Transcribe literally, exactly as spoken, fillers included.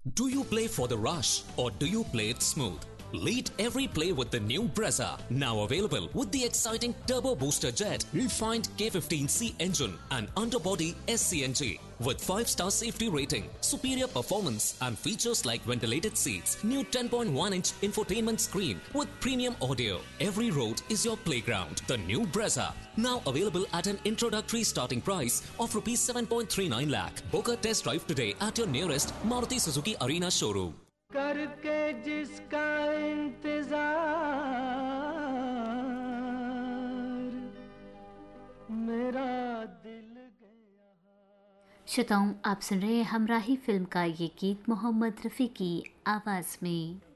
Do you play for the rush or do you play it smooth? Lead every play with the new Brezza, now available with the exciting turbo booster jet, refined K fifteen C engine and underbody S C N G. With five star safety rating, superior performance and features like ventilated seats, new ten point one inch infotainment screen with premium audio. Every road is your playground. The new Brezza, now available at an introductory starting price of rupees seven point three nine lakh. Book a test drive today at your nearest Maruti Suzuki Arena showroom. करके जिसका इंतजार मेरा दिल गया। श्रोताओं, आप सुन रहे हैं हमराही फिल्म का ये गीत मोहम्मद रफ़ी की आवाज़ में।